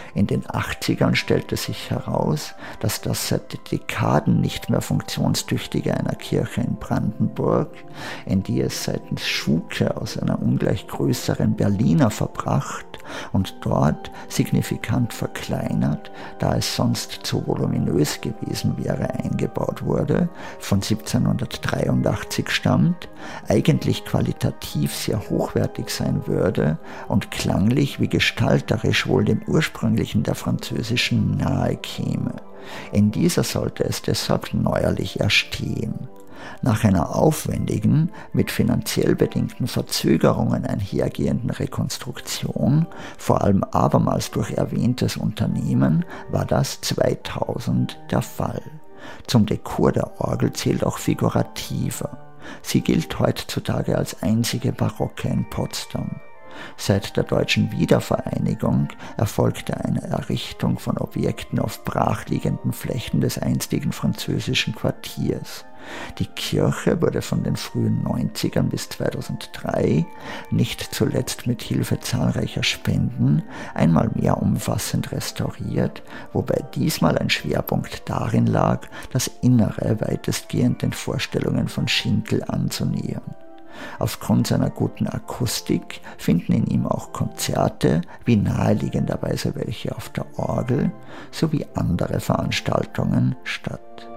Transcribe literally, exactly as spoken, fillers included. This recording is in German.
In den achtzigern stellte sich heraus, dass das seit Dekaden nicht mehr funktionstüchtige einer Kirche in Brandenburg, in die es seitens Schuke aus einer ungleich größeren Berliner verbracht und dort signifikant verkleinert, da es sonst zu voluminös gewesen wäre, eingebaut wurde, von siebzehnhundertdreiundachtzig stammt, eigentlich qualitativ sehr hochwertig sein würde und klanglich wie gestalterisch wohl dem ursprünglichen der französischen nahe käme. In dieser sollte es deshalb neuerlich erstehen. Nach einer aufwendigen, mit finanziell bedingten Verzögerungen einhergehenden Rekonstruktion, vor allem abermals durch erwähntes Unternehmen, war das zweitausend der Fall. Zum Dekor der Orgel zählt auch figurativer. Sie gilt heutzutage als einzige Barocke in Potsdam. Seit der deutschen Wiedervereinigung erfolgte eine Errichtung von Objekten auf brachliegenden Flächen des einstigen französischen Quartiers. Die Kirche wurde von den frühen neunzigern bis zweitausenddrei, nicht zuletzt mit Hilfe zahlreicher Spenden, einmal mehr umfassend restauriert, wobei diesmal ein Schwerpunkt darin lag, das Innere weitestgehend den Vorstellungen von Schinkel anzunähern. Aufgrund seiner guten Akustik finden in ihm auch Konzerte, wie naheliegenderweise welche auf der Orgel, sowie andere Veranstaltungen statt.